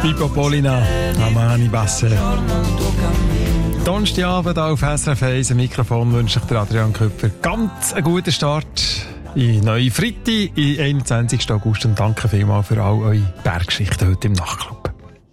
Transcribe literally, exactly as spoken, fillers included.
Pippo Polina, Amani Basse. Donnerstagabend auf S R F eins, am Mikrofon wünsche ich dir Adrian Küpper ganz einen guten Start in neue Freitag, in einundzwanzigsten August, und danke vielmals für all eure Berggeschichten heute im Nachtclub.